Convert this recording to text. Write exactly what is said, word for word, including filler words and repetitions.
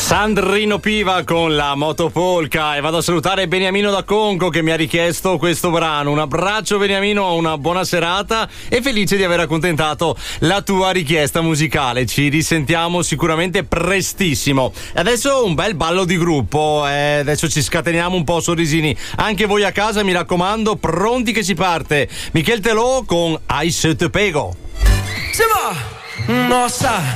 Sandrino Piva con la Motopolka, e vado a salutare Beniamino da Conco che mi ha richiesto questo brano. Un abbraccio Beniamino, una buona serata e felice di aver accontentato la tua richiesta musicale. Ci risentiamo sicuramente prestissimo. E adesso un bel ballo di gruppo, eh, adesso ci scateniamo un po' sorrisini. Anche voi a casa, mi raccomando, pronti che si parte. Michel Telò con I Se Te Pego. Se va! Nossa,